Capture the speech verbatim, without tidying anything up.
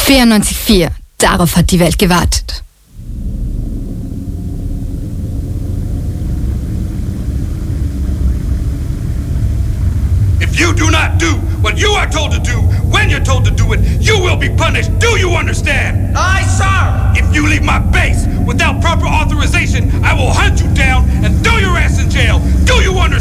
vierundneunzig Komma vier. Darauf hat die Welt gewartet. If you do not do what you are told to do, when you're told to do it, you will be punished. Do you understand? Aye, sir! If you leave my base without proper authorization, I will hunt you down and throw your ass in jail. Do you understand?